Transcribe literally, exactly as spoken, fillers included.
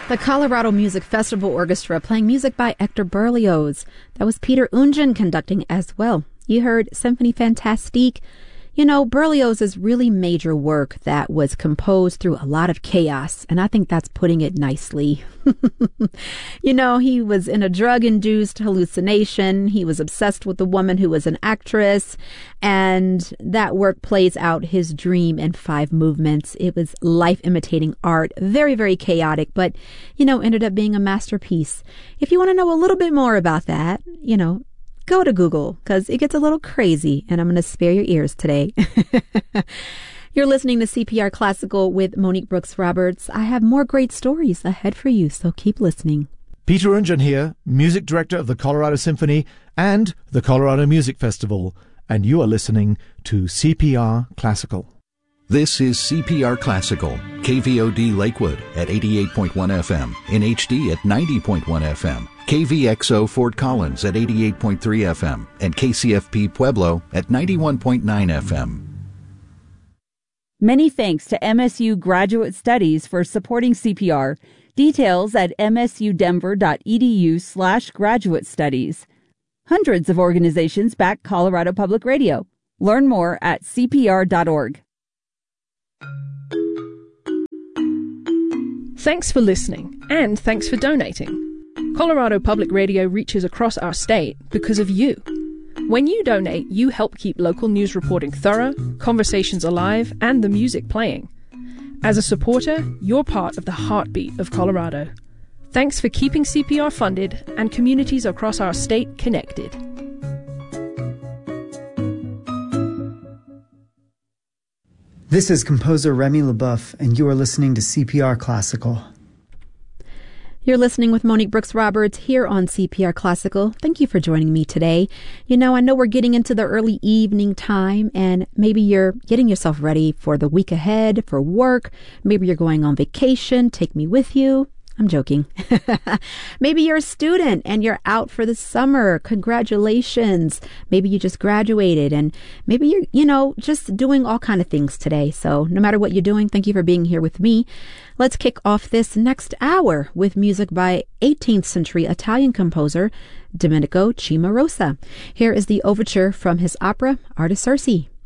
The Colorado Music Festival Orchestra playing music by Hector Berlioz. That was Peter Ungen conducting as well. You heard Symphonie Fantastique. You know, Berlioz's really major work that was composed through a lot of chaos, and I think that's putting it nicely. You know, he was in a drug-induced hallucination. He was obsessed with a woman who was an actress, and that work plays out his dream in five movements. It was life-imitating art, very, very chaotic, but, you know, ended up being a masterpiece. If you want to know a little bit more about that, you know, go to Google, because it gets a little crazy, and I'm going to spare your ears today. You're listening to C P R Classical with Monique Brooks Roberts. I have more great stories ahead for you, so keep listening. Peter Ungen here, music director of the Colorado Symphony and the Colorado Music Festival, and you are listening to C P R Classical. This is C P R Classical, K V O D Lakewood at eighty-eight point one F M, in H D at ninety point one F M, K V X O Fort Collins at eighty-eight point three F M, and K C F P Pueblo at ninety-one point nine F M. Many thanks to M S U Graduate Studies for supporting C P R. Details at msudenver.edu slash graduate studies. Hundreds of organizations back Colorado Public Radio. Learn more at c p r dot org. Thanks for listening, and thanks for donating. Colorado Public Radio reaches across our state because of you. When you donate, you help keep local news reporting thorough, conversations alive, and the music playing. As a supporter, you're part of the heartbeat of Colorado. Thanks for keeping C P R funded and communities across our state connected. This is composer Remy LeBoeuf, and you are listening to C P R Classical. You're listening with Monique Brooks Roberts here on C P R Classical. Thank you for joining me today. You know, I know we're getting into the early evening time, and maybe you're getting yourself ready for the week ahead, for work. Maybe you're going on vacation. Take me with you. I'm joking. Maybe you're a student and you're out for the summer. Congratulations. Maybe you just graduated, and maybe you're, you know, just doing all kind of things today. So no matter what you're doing, thank you for being here with me. Let's kick off this next hour with music by eighteenth century Italian composer Domenico Cimarosa. Here is the overture from his opera Artaserse.